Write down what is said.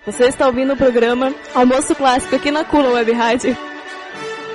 Você está ouvindo o programa Almoço Clássico aqui na Cula Web Rádio.